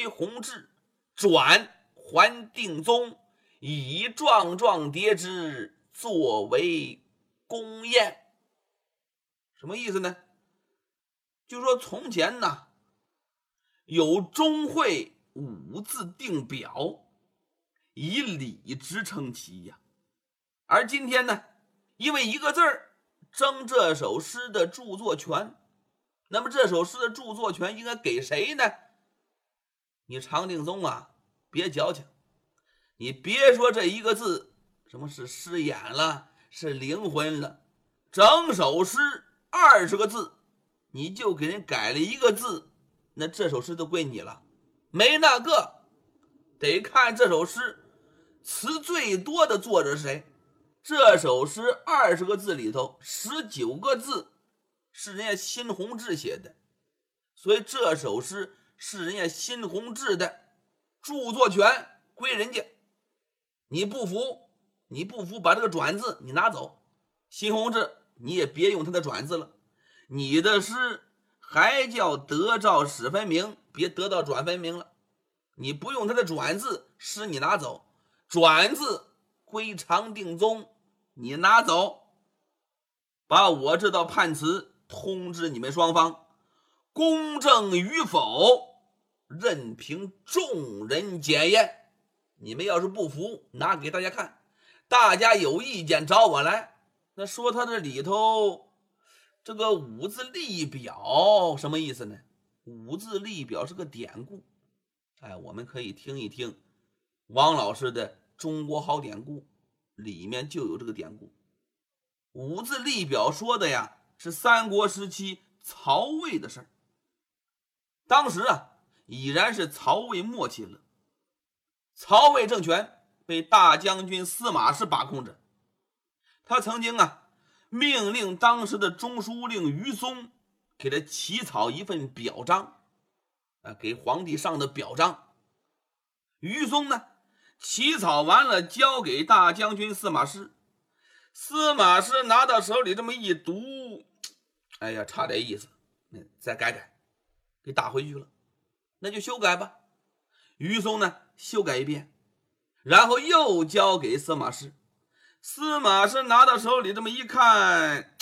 归弘治，转还定宗，以幢幢叠之，作为公宴。什么意思呢？就说从前呢，有钟会五字定表，以礼直称其呀。而今天呢，因为一个字儿争这首诗的著作权，那么这首诗的著作权应该给谁呢？你常定宗啊，别矫情，你别说这一个字什么是诗眼了，是灵魂了，整首诗20个字，你就给人改了一个字，那这首诗都归你了。没那个，得看这首诗词最多的作者是谁。这首诗20个字里头19个字是人家辛弘治写的，所以这首诗是人家辛弘治的，著作权归人家。你不服把这个转字你拿走，辛弘治你也别用他的转字了，你的诗还叫德照始分明，别得到转分明了。你不用他的转字，诗你拿走，转字归常定宗，你拿走，把我这道判词通知你们双方，公正与否任凭众人检验。你们要是不服，拿给大家看，大家有意见找我来。那说他这里头这个五字立表什么意思呢？五字立表是个典故，我们可以听一听王老师的《中国好典故》，里面就有这个典故。五字立表说的呀，是三国时期曹魏的事儿。当时啊，已然是曹魏末期了，曹魏政权被大将军司马氏把控着。他曾经啊，命令当时的中书令于松给他起草一份表彰，给皇帝上的表彰。于松呢，起草完了交给大将军司马师，司马师拿到手里这么一读，差点意思，再改改，给打回去了。那就修改吧。于松呢，修改一遍，然后又交给司马师，司马师拿到手里这么一看，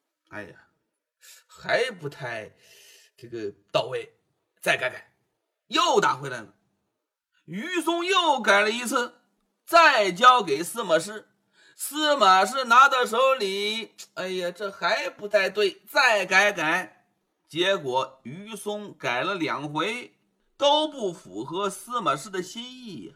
还不太这个到位，再改改，又打回来了。于松又改了一次，再交给司马师，司马师拿到手里，这还不太对，再改改。结果于松改了2回，都不符合司马师的心意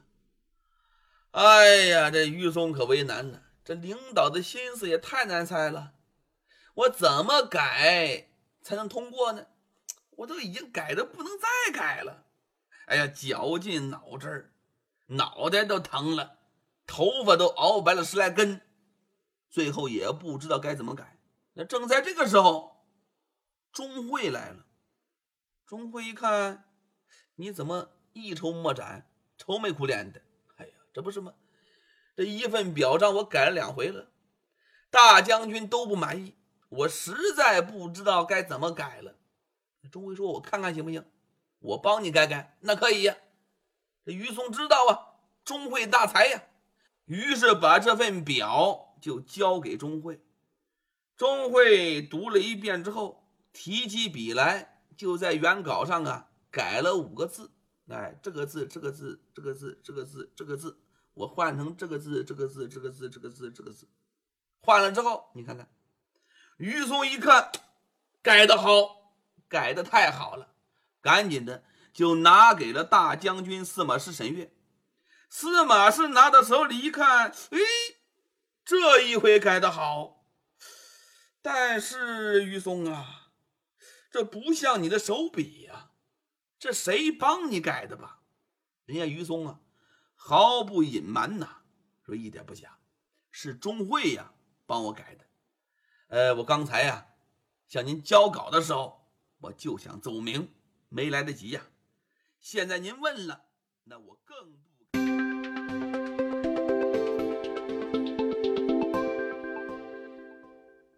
呀。这于松可为难呢，这领导的心思也太难猜了。我怎么改才能通过呢？我都已经改的不能再改了。绞尽脑汁，脑袋都疼了，头发都熬白了10来根，最后也不知道该怎么改。那正在这个时候，钟会来了。钟会一看，你怎么一筹莫展，愁眉苦脸的？这不是吗？这一份表彰我改了2回了，大将军都不满意，我实在不知道该怎么改了。钟会说，我看看行不行？我帮你改改。那可以呀。这于松知道啊，钟会大才呀，于是把这份表就交给钟会。钟会读了一遍之后，提起笔来，就在原稿上啊改了5个字。这个字，这个字，这个字，这个字，这个字，我换成这个字，这个字，这个字，这个字，这个字。换了之后，你看看，于松一看，改得好，改得太好了，赶紧的就拿给了大将军司马师审阅。司马师拿到手里一看，这一回改得好，但是于松啊，这不像你的手笔呀，这谁帮你改的吧？人家于松啊，毫不隐瞒呐，说一点不假，是钟会呀帮我改的。我刚才呀向您交稿的时候，我就想奏明，没来得及呀。现在您问了，那我更不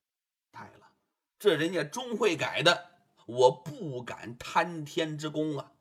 太了。这人家钟会改的，我不敢贪天之功啊。